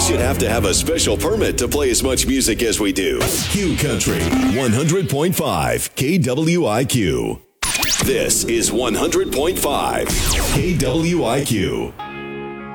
should have to have a special permit to play as much music as we do. Q Country 100.5 KWIQ. This is 100.5 KWIQ.